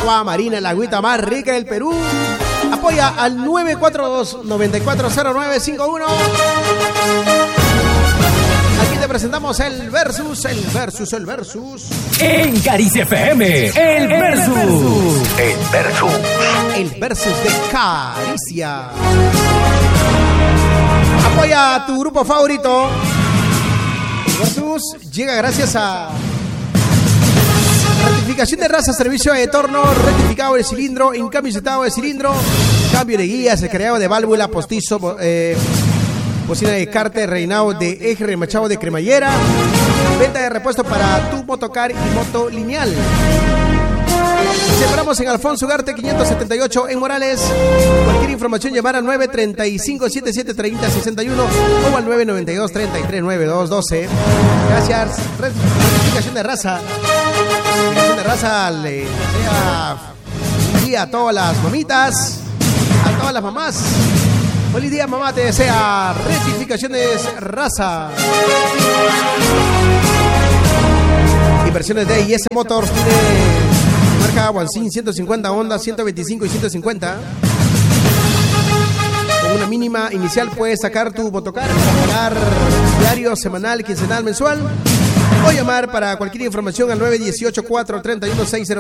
agua marina, la agüita más rica del Perú. Apoya al 942-940951. Aquí te presentamos el versus. En Caricia FM, el versus. El versus de Caricia. Apoya a tu grupo favorito. El versus llega gracias a rectificación de raza, servicio de torno, rectificado de cilindro, encamisetado de cilindro, cambio de guías, escaneado de válvula, postizo, bocina de cárter, reinado de eje, remachado de cremallera, venta de repuesto para tu motocar y moto lineal. Separamos en Alfonso Ugarte 578 en Morales. Cualquier información llamar al 935-7730-61 o al 992-339212. Gracias. Rectificación de raza. Rectificación de raza le desea un día a todas las mamitas, a todas las mamás. Feliz día, mamá, te desea rectificaciones raza. Inversiones de IS Motors tiene marca Wansin 150, Honda 125 y 150. Con una mínima inicial puedes sacar tu motocar para pagar diario, semanal, quincenal, mensual. O llamar para cualquier información al 918-431-605.